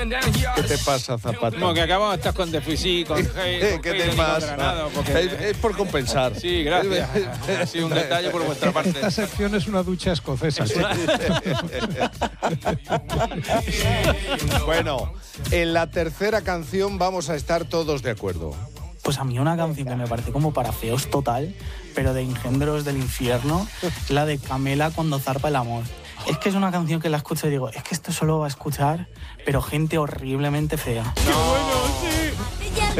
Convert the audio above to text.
¿Qué te pasa, Zapata? Como que acabamos de estar con déficit, con ¿Qué te pasa? Es por compensar. Sí, gracias. Ha sido un detalle por vuestra parte. Esta sección es una ducha escocesa. Bueno, en la tercera canción vamos a estar todos de acuerdo. Pues a mí una canción que me parece como para feos total, pero de engendros del infierno, la de Camela cuando zarpa el amor. Es que es una canción que la escucho y digo, es que esto solo va a escuchar, pero gente horriblemente fea. No,